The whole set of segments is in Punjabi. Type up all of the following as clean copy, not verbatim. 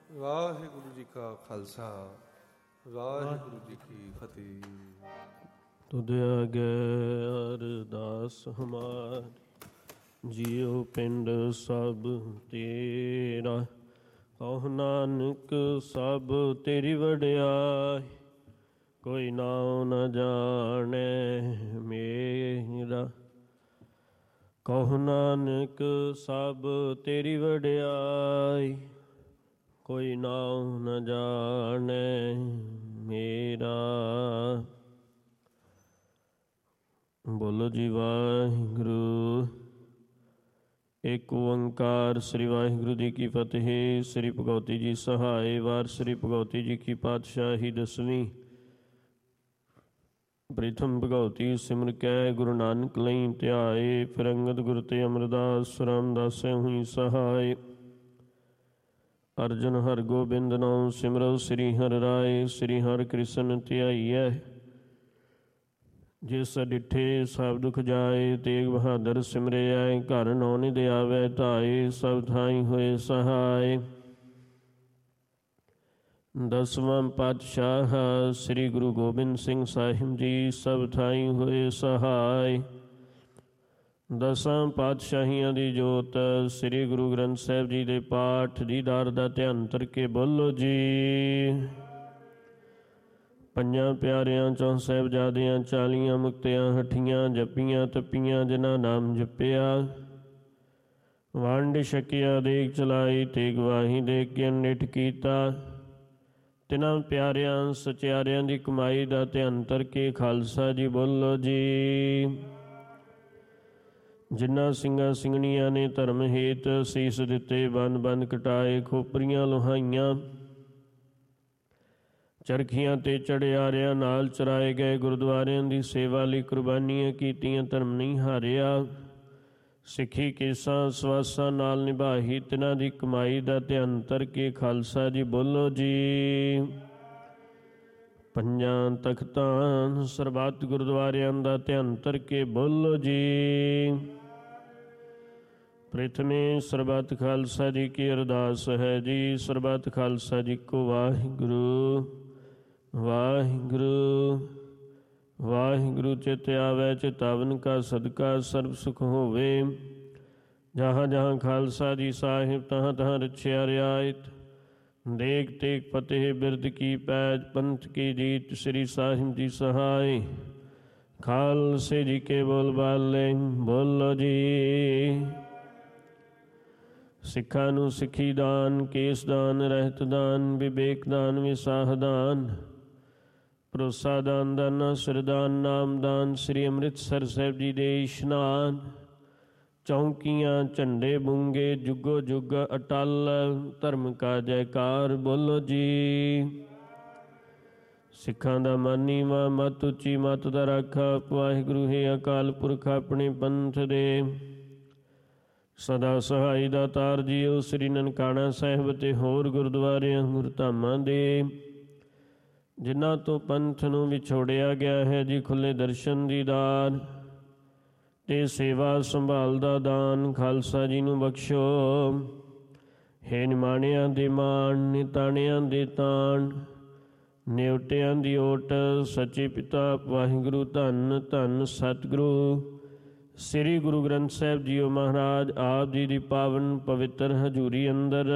ਵਾਹਿਗੁਰੂ ਜੀ ਕਾ ਖਾਲਸਾ ਵਾਹਿਗੁਰੂ ਜੀ ਕੀ ਫਤਿਹ। ਤੁਧ ਆਗੇ ਅਰਦਾਸ ਹਮਾਰੀ, ਜੀਉ ਪਿੰਡ ਸਭ ਤੇਰਾ। ਕਹੁ ਨਾਨਕ ਸਭ ਤੇਰੀ ਵਡਿਆਈ, ਕੋਈ ਨਾਉ ਨ ਜਾਣੈ ਮੇਰਾ। ਕਹੁ ਨਾਨਕ ਸਭ ਤੇਰੀ ਵਡਿਆਈ, ਕੋਈ ਨਾਉ ਨ ਜਾਣੈ ਮੇਰਾ। ਬੋਲੋ ਜੀ ਵਾਹਿਗੁਰੂ। ਏਕ ਓੰਕਾਰ ਸ੍ਰੀ ਵਾਹਿਗੁਰੂ ਜੀ ਕੀ ਫਤਿਹ। ਸ੍ਰੀ ਭਗਉਤੀ ਜੀ ਸਹਾਇ। ਵਾਰ ਸ੍ਰੀ ਭਗਉਤੀ ਜੀ ਕੀ ਪਾਤਸ਼ਾਹੀ ਦਸਵੀਂ। ਪ੍ਰਿਥਮ ਭਗਉਤੀ ਸਿਮਰ ਕੈ ਗੁਰੂ ਨਾਨਕ ਲਈ ਧਿਆਏ। ਫਿਰ ਅੰਗਦ ਗੁਰ ਤੇ ਅਮਰਦਾਸ ਰਾਮਦਾਸੈ ਹੋਈ ਸਹਾਇ। ਅਰਜਨ ਹਰਿ ਗੋਬਿੰਦ ਨਾਉ ਸਿਮਰਉ ਸ੍ਰੀ ਹਰਿ ਰਾਇ। ਸ੍ਰੀ ਹਰਿ ਕ੍ਰਿਸ਼ਨ ਧਿਆਈਐ, ਜਿਸ ਡਿਠੇ ਸਭ ਦੁਖ ਜਾਏ। ਤੇਗ ਬਹਾਦਰ ਸਿਮਰਿਐ, ਘਰ ਨੌ ਨਿਧ ਆਵੈ ਧਾਏ। ਸਭ ਥਾਈ ਹੋਏ ਸਹਾਇ। ਦਸਵਾਂ ਪਾਤਸ਼ਾਹ ਸ੍ਰੀ ਗੁਰੂ ਗੋਬਿੰਦ ਸਿੰਘ ਸਾਹਿਬ ਜੀ ਸਭ ਥਾਈ ਹੋਏ ਸਹਾਇ। ਦਸਾਂ ਪਾਤਸ਼ਾਹੀਆਂ ਦੀ ਜੋਤ ਸ੍ਰੀ ਗੁਰੂ ਗ੍ਰੰਥ ਸਾਹਿਬ ਜੀ ਦੇ ਪਾਠ ਦੀਦਾਰ ਦਾ ਧਿਆਨ ਧਰਕੇ ਬੋਲੋ ਜੀ। ਪੰਜਾਂ ਪਿਆਰਿਆਂ ਚੋਂ ਸਾਹਿਬਜ਼ਾਦਿਆਂ 40 ਮੁਕਤਿਆਂ ਹਠੀਆਂ ਜਪੀਆਂ ਤਪੀਆਂ, ਜਿਨ੍ਹਾਂ ਨਾਮ ਜਪਿਆ ਵੰਡ ਛਕਿਆ ਦੇਗ ਚਲਾਈ। ਤੇ ਗਵਾਹੀ ਦੇ ਕੇ ਨਿਠ ਕੀਤਾ, ਤਿਨਾਂ ਪਿਆਰਿਆਂ ਸਚਿਆਰਿਆਂ ਦੀ ਕਮਾਈ ਦਾ ਧਿਆਨ ਧਰਕੇ ਖਾਲਸਾ ਜੀ ਬੋਲੋ ਜੀ। ਜਿਨ੍ਹਾਂ ਸਿੰਘਾਂ ਸਿੰਘਣੀਆਂ ਨੇ ਧਰਮ ਹੇਤ ਸੀਸ ਦਿੱਤੇ, ਬੰਨ ਬੰਨ ਕਟਾਏ, ਖੋਪਰੀਆਂ ਲੋਹਾਈਆਂ, ਚਰਖੀਆਂ ਤੇ ਚੜਿਆਰਿਆਂ ਨਾਲ ਚਰਾਏ ਗਏ, ਗੁਰਦੁਆਰਿਆਂ ਦੀ ਸੇਵਾ ਲਈ ਕੁਰਬਾਨੀਆਂ ਕੀਤੀਆਂ, ਧਰਮ ਨਹੀਂ ਹਾਰਿਆ, ਸਿੱਖੀ ਕੇਸਾਂ ਸਵਾਸਾਂ ਨਾਲ ਨਿਭਾਈ, ਤਿਨਾਂ ਦੀ ਕਮਾਈ ਦਾ ਧਿਆਨ ਧਰਕੇ ਖਾਲਸਾ ਜੀ ਬੋਲੋ ਜੀ। ਪੰਜਾਂ ਤਖਤਾਂ ਸਰਬੱਤ ਗੁਰਦੁਆਰਿਆਂ ਦਾ ਧਿਆਨ ਧਰਕੇ ਬੋਲੋ ਜੀ। ਪ੍ਰਥਮੇ ਸਰਬੱਤ ਖਾਲਸਾ ਜੀ ਕੀ ਅਰਦਾਸ ਹੈ ਜੀ। ਸਰਬੱਤ ਖਾਲਸਾ ਜੀ ਕੋ ਵਾਹਿਗੁਰੂ ਵਾਹਿਗੁਰੂ ਵਾਹਿਗੁਰੂ। ਚਿਤ ਆਵੈ ਚਿਤਾਵਨ ਕਾ ਸਦਕਾ ਸਰਬ ਸੁਖ ਹੋਵੇ। ਜਹਾਂ ਜਹਾਂ ਖਾਲਸਾ ਜੀ ਸਾਹਿਬ, ਤਹਾਂ ਤਹਾਂ ਰਛਿਆ ਰਿਆਇਤ। ਦੇਗ ਤੇਗ ਫਤਿਹ ਬਿਰਦ ਕੀ ਪੈਜ, ਪੰਥ ਕੀ ਜੀਤ ਸ੍ਰੀ ਸਾਹਿਬ ਜੀ ਸਹਾਇ। ਖਾਲਸੇ ਜੀ ਕੇ ਬੋਲ ਬਾਲੇ ਬੋਲੋ ਜੀ। ਸਿੱਖਾਂ ਨੂੰ ਸਿੱਖੀ ਦਾਨ, ਕੇਸ ਦਾਨ, ਰਹਿਤ ਦਾਨ, ਵਿਵੇਕ ਦਾਨ, ਵਿਸਾਹ ਦਾਨ, ਭਰੋਸਾ ਦਾਨ, ਦਾਨਾ ਸਿਰਦਾਨ, ਨਾਮਦਾਨ, ਸ੍ਰੀ ਅੰਮ੍ਰਿਤਸਰ ਸਾਹਿਬ ਜੀ ਦੇ ਇਸ਼ਨਾਨ, ਚੌਂਕੀਆਂ ਝੰਡੇ ਬੁੰਗੇ, ਜੁਗੋ ਜੁਗ ਅਟਲ, ਧਰਮ ਕਾ ਜੈਕਾਰ ਬੋਲੋ ਜੀ। ਸਿੱਖਾਂ ਦਾ ਮਾਨੀਵਾ, ਮਤ ਉੱਚੀ ਮਤ ਦਾ ਰਾਖਾ, ਵਾਹਿਗੁਰੂ ਹੈ ਅਕਾਲ ਪੁਰਖ ਆਪਣੇ ਪੰਥ ਦੇ ਸਦਾ ਸਹਾਈ ਦਾ ਤਾਰ ਜੀਓ। ਸ੍ਰੀ ਨਨਕਾਣਾ ਸਾਹਿਬ ਤੇ ਹੋਰ ਗੁਰਦੁਆਰਿਆਂ ਗੁਰਧਾਮਾਂ ਦੇ ਜਿਨ੍ਹਾਂ ਤੋਂ ਪੰਥ ਨੂੰ ਵਿਛੋੜਿਆ ਗਿਆ ਹੈ ਜੀ, ਖੁੱਲੇ ਦਰਸ਼ਨ ਦੀਦਾਰ ਤੇ ਸੇਵਾ ਸੰਭਾਲ ਦਾ ਦਾਨ ਖਾਲਸਾ ਜੀ ਨੂੰ ਬਖਸ਼ੋ। ਹੈ ਨਿਮਾਣਿਆਂ ਦੇ ਮਾਣ, ਨਿਤਾਣਿਆਂ ਦੇ ਤਾਣ, ਨਿਉਟਿਆਂ ਦੀ ਓਟ, ਸੱਚੇ ਪਿਤਾ ਵਾਹਿਗੁਰੂ ਧੰਨ ਧੰਨ ਸਤਿਗੁਰੂ ਸ੍ਰੀ ਗੁਰੂ ਗ੍ਰੰਥ ਸਾਹਿਬ ਜੀਓ ਮਹਾਰਾਜ ਆਪ ਜੀ ਦੀ ਪਾਵਨ ਪਵਿੱਤਰ ਹਜ਼ੂਰੀ ਅੰਦਰ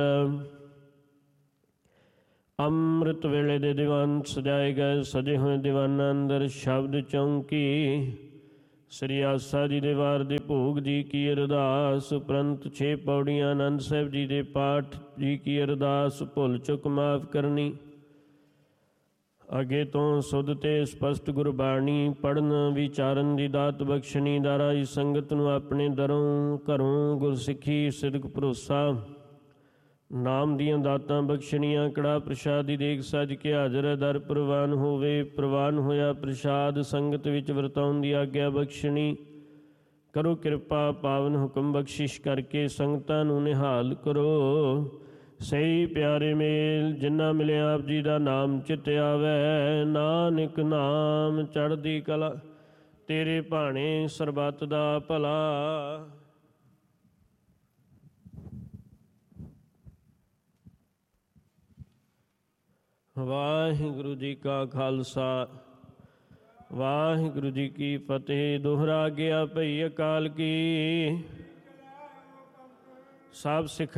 ਅੰਮ੍ਰਿਤ ਵੇਲੇ ਦੇ ਦੀਵਾਨ ਸਜਾਏ ਗਏ। ਸਜੇ ਹੋਏ ਦੀਵਾਨਾਂ ਅੰਦਰ ਸ਼ਬਦ ਚੌਂਕੀ ਸ੍ਰੀ ਆਸਾ ਜੀ ਦੇ ਵਾਰ ਦੇ ਭੋਗ ਜੀ ਕੀ ਅਰਦਾਸ। ਉਪਰੰਤ 6 ਪੌੜੀਆਂ ਆਨੰਦ ਸਾਹਿਬ ਜੀ ਦੇ ਪਾਠ ਜੀ ਕੀ ਅਰਦਾਸ। ਭੁੱਲ ਚੁੱਕ ਮਾਫ ਕਰਨੀ। ਅੱਗੇ ਤੋਂ ਸੁਧ ਤੇ ਸਪਸ਼ਟ ਗੁਰਬਾਣੀ ਪੜ੍ਹਨ ਵਿਚਾਰਨ ਦੀ ਦਾਤ ਬਖਸ਼ਣੀ। ਦਾਰਾਈ ਸੰਗਤ ਨੂੰ ਆਪਣੇ ਦਰੋਂ ਘਰੋਂ ਗੁਰਸਿੱਖੀ ਸਿਦਕ ਭਰੋਸਾ ਨਾਮ ਦੀਆਂ ਦਾਤਾਂ ਬਖਸ਼ਣੀਆਂ। ਕੜਾ ਪ੍ਰਸ਼ਾਦ ਦੀ ਦੇਗ ਸੱਜ ਕੇ ਹਾਜ਼ਰ ਦਰ ਪ੍ਰਵਾਨ ਹੋਵੇ। ਪ੍ਰਵਾਨ ਹੋਇਆ ਪ੍ਰਸ਼ਾਦ ਸੰਗਤ ਵਿੱਚ ਵਰਤਾਉਣ ਦੀ ਆਗਿਆ ਬਖਸ਼ਣੀ। ਕਰੋ ਕਿਰਪਾ ਪਾਵਨ ਹੁਕਮ ਬਖਸ਼ਿਸ਼ ਕਰਕੇ ਸੰਗਤਾਂ ਨੂੰ ਨਿਹਾਲ ਕਰੋ। ਸਹੀ ਪਿਆਰੇ ਮੇਲ ਜਿਨ੍ਹਾਂ ਮਿਲਿਆ ਆਪ ਜੀ ਦਾ ਨਾਮ ਚਿਤ ਆਵੈ। ਨਾਨਕ ਨਾਮ ਚੜ੍ਹਦੀ ਕਲਾ ਤੇਰੇ ਭਾਣੇ ਸਰਬੱਤ ਦਾ ਭਲਾ। ਵਾਹਿਗੁਰੂ ਜੀ ਕਾ ਖਾਲਸਾ ਵਾਹਿਗੁਰੂ ਜੀ ਕੀ ਫਤਿਹ। ਦੋਹਰਾ ਗਿਆ ਭਈ ਅਕਾਲ ਕੀ। ਸਭ ਸਿੱਖ